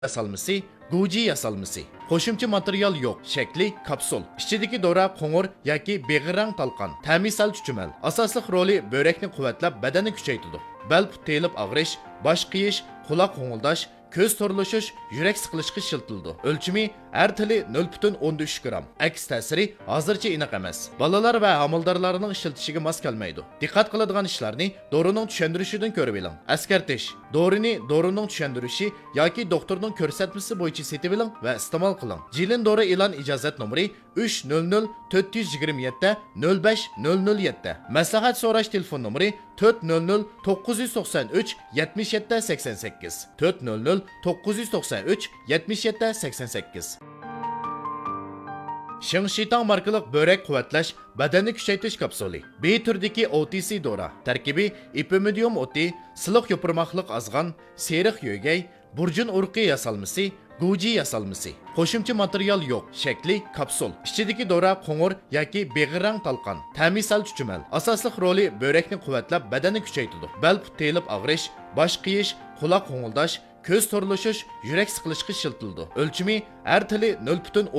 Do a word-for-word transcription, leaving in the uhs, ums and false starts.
yasalması, Guji yasalması. Qo'shimcha material yo'q. Shakli kapsul. Ichidagi dora qo'ng'ir yoki beg'irang talqon. Ta'mi sal chuchumal. Asosli roli börekni quvvatlab, badanni kuchaytiradi. Bel put teyilib og'rish, bosh qiyish, quloq qo'ng'ildash, ko'z to'rlashish, yurak siqilishga shiltildi. O'lchimi har tili nol butun o'n uch gram. Aks ta'siri hozircha aniq emas. Bolalar va homildorlarning ishiltishiga mos kelmaydi. Diqqat qiladigan ishlarni dorining tushuntirishidan ko'rib oling. Askartish. Dorini dorining tushuntirishi yoki doktorning ko'rsatmasi bo'yicha setib oling va iste'mol qiling. Jilin dori e'lon ijozat nomeri uch nol nol to'rt yuz yigirma yetti nol besh nol nol yetti. Maslahat so'rash telefon nomeri to'rt nol nol to'qqiz yuz to'qson uch yetmish yetti sakson sakkiz to'rt nol nol to'qqiz yuz to'qson uch yetmish yetti sakson sakkiz. Shingshitang markalik börek quvvatlash, badanni kuchaytirish kapsuli. B turdagi O T C dora. Tarkibi ipimidium oti, siliq yo'pirmoqliq azg'an, seriq yo'gay, burjun urqi yasalmasi, Guji yasalmasi. Qo'shimcha material yo'q. Shakli kapsul. Ichidagi dora qo'ng'ir yoki beg'irang talqon. Ta'mi sal chuchumal. Asosli roli börekni quvvatlab, badanni kuchaytiradi. Bel put teyilib og'rish, bosh qiyish, quloq qo'ng'ildash, ko'z to'rlashish, yurak siqilishga shiltildi. O'lchimi har tili nol butun